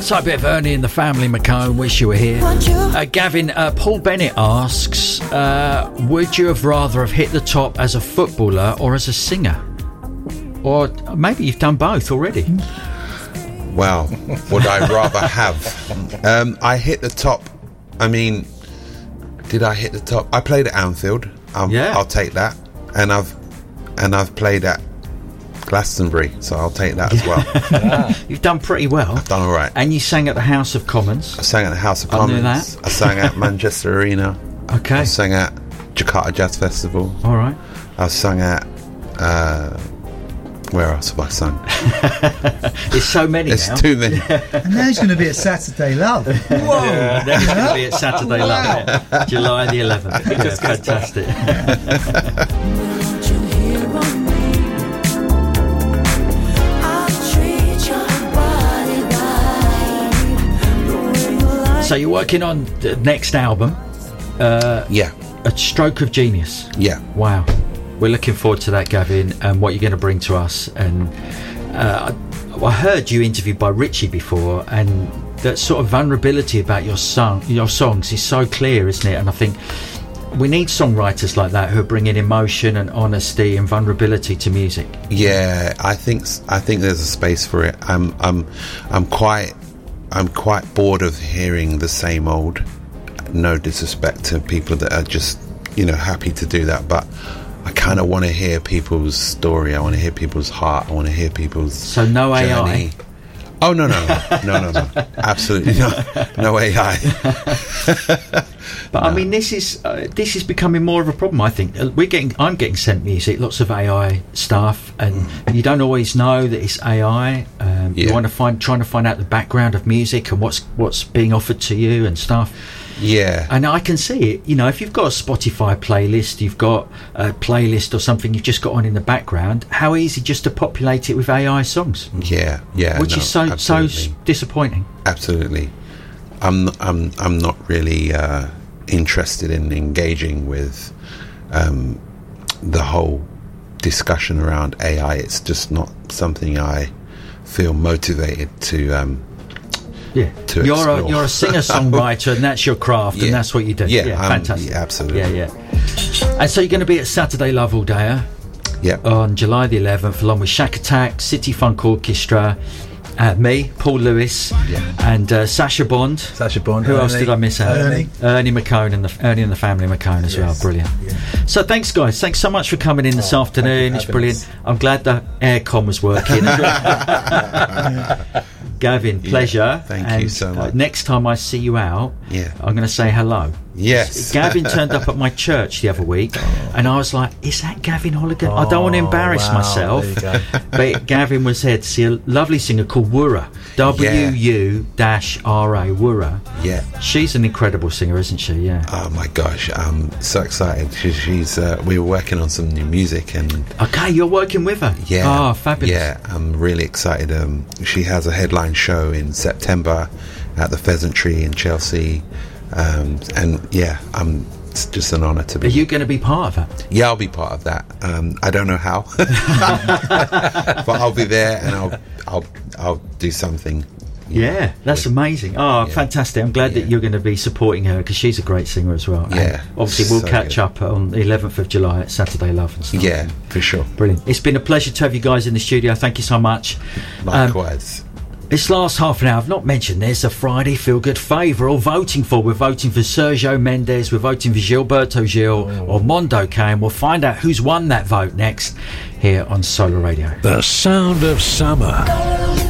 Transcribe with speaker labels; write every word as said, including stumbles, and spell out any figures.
Speaker 1: Type bit of Ernie and the Family McCone. Wish you were here. Uh, Gavin, uh, Paul Bennett asks, uh, would you have rather have hit the top as a footballer or as a singer? Or maybe you've done both already.
Speaker 2: Well, would I rather have? Um, I hit the top. I mean, did I hit the top? I played at Anfield. Um,
Speaker 1: Yeah.
Speaker 2: I'll take that. And I've and I've played at Glastonbury, so I'll take that as well.
Speaker 3: Yeah.
Speaker 1: You've done pretty well.
Speaker 2: I've done all right.
Speaker 1: And you sang at the House of Commons.
Speaker 2: I sang at the House of
Speaker 1: I knew
Speaker 2: Commons.
Speaker 1: that.
Speaker 2: I sang at Manchester Arena.
Speaker 1: Okay.
Speaker 2: I sang at Jakarta Jazz Festival.
Speaker 1: All right.
Speaker 2: I sang at uh, where else have I sung?
Speaker 1: There's so many
Speaker 2: There's
Speaker 1: now.
Speaker 2: too many.
Speaker 4: And now he's going to be at Saturday Love. Whoa!
Speaker 1: Yeah, next going to be at Saturday Love, yeah. July the eleventh. Yeah, fantastic. So you're working on the next album, uh,
Speaker 2: Yeah,
Speaker 1: A Stroke of Genius.
Speaker 2: yeah.
Speaker 1: Wow. We're looking forward to that, Gavin, and what you're going to bring to us. And uh, I heard you interviewed by Richie before, and that sort of vulnerability about your song, your songs is so clear, isn't it? And I think we need songwriters like that who are bringing emotion and honesty and vulnerability to music.
Speaker 2: Yeah, I think I think there's a space for it. I'm I'm I'm quite I'm quite bored of hearing the same old. No disrespect to people that are just, you know, happy to do that, but I kind of want to hear people's story. I want to hear people's heart. I want to hear people's
Speaker 1: So no A I?
Speaker 2: journey. Oh no no no no no no absolutely not. No A I.
Speaker 1: But I mean, this is uh, this is becoming more of a problem. I think uh, we're getting. I'm getting sent music, lots of A I stuff, and
Speaker 2: Mm.
Speaker 1: you don't always know that it's A I. Um, You
Speaker 2: Yeah.
Speaker 1: want to find, trying to find out the background of music and what's what's being offered to you and stuff.
Speaker 2: Yeah.
Speaker 1: And I can see it. You know, if you've got a Spotify playlist, you've got a playlist or something you've just got on in the background. How easy just to populate it with A I songs,
Speaker 2: Yeah. Yeah.
Speaker 1: which
Speaker 2: no,
Speaker 1: is so so
Speaker 2: absolutely.
Speaker 1: s- disappointing.
Speaker 2: Absolutely. I'm I'm I'm not really uh, interested in engaging with um, the whole discussion around A I. It's just not something I feel motivated to. Um,
Speaker 1: Yeah,
Speaker 2: To
Speaker 1: you're a,
Speaker 2: explore.
Speaker 1: you're a singer-songwriter, and that's your craft,
Speaker 2: Yeah.
Speaker 1: and that's what you do.
Speaker 2: Yeah,
Speaker 1: Yeah,
Speaker 2: I'm-
Speaker 1: fantastic.
Speaker 2: yeah, absolutely.
Speaker 1: Yeah, yeah. And so you're going to be at Saturday Love all day, huh?
Speaker 2: yeah.
Speaker 1: On July the eleventh, along with Shack Attack, City Funk Orchestra, uh, me, Paul Lewis,
Speaker 2: Yeah.
Speaker 1: and uh, Sasha Bond.
Speaker 4: Sasha Bond.
Speaker 1: Who else
Speaker 4: Ernie.
Speaker 1: did I miss out?
Speaker 4: Ernie.
Speaker 1: Ernie McCone and the Ernie and the Family McCone as well.
Speaker 4: Yes.
Speaker 1: Brilliant.
Speaker 4: Yeah.
Speaker 1: So thanks, guys. Thanks so much for coming in this
Speaker 4: Oh,
Speaker 1: afternoon.
Speaker 4: thank you
Speaker 1: It's
Speaker 4: for
Speaker 1: brilliant.
Speaker 4: having
Speaker 1: I'm glad the aircon was working. Gavin, pleasure.
Speaker 2: thank you
Speaker 1: And,
Speaker 2: so
Speaker 1: uh,
Speaker 2: much.
Speaker 1: next time I see you out,
Speaker 2: Yeah.
Speaker 1: I'm going to say hello.
Speaker 2: Yes.
Speaker 1: Gavin turned up at my church the other week, and I was like, "Is that Gavin Holligan?" I don't want to
Speaker 4: Oh,
Speaker 1: embarrass
Speaker 4: wow,
Speaker 1: myself,
Speaker 4: there you go.
Speaker 1: but Gavin was here to see a lovely singer called Wura, W U R A, Wura.
Speaker 2: Yeah.
Speaker 1: She's an incredible singer, isn't she? Yeah.
Speaker 2: Oh my gosh, I'm so excited. She, she's. Uh, we were working on some new music, and
Speaker 1: Okay, you're working with her.
Speaker 2: yeah,
Speaker 1: Oh, fabulous.
Speaker 2: Yeah, I'm really excited. Um, she has a headline show in September at the Pheasant Tree in Chelsea, um, and yeah, I'm. It's just an honour to
Speaker 1: Are
Speaker 2: be.
Speaker 1: you going to be part of that?
Speaker 2: Yeah, I'll be part of that. Um, I don't know how, but I'll be there, and I'll I'll I'll do something. you know,
Speaker 1: Yeah, that's
Speaker 2: with-
Speaker 1: amazing. Oh,
Speaker 2: Yeah.
Speaker 1: fantastic. I'm glad that
Speaker 2: Yeah.
Speaker 1: you're going to be supporting her because she's a great singer as well. And
Speaker 2: Yeah,
Speaker 1: obviously, we'll
Speaker 2: so
Speaker 1: catch
Speaker 2: good.
Speaker 1: up on the eleventh of July at Saturday Love and stuff.
Speaker 2: Yeah, for sure.
Speaker 1: Brilliant. It's been a pleasure to have you guys in the studio. Thank you so much. Um,
Speaker 2: Likewise.
Speaker 1: This last half an hour, I've not mentioned there's a Friday Feel Good Fave we're all voting for. We're voting for Sergio Mendes, we're voting for Gilberto Gil or Mondo K, and we'll find out who's won that vote next here on Solar Radio.
Speaker 5: The sound of summer.